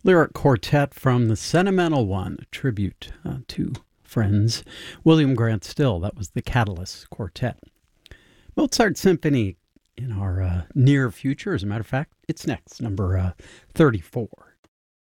Lyric quartet from the Sentimental One, a tribute to friends. William Grant Still, that was the Catalyst Quartet. Mozart Symphony in our near future. As a matter of fact, it's next, number 34.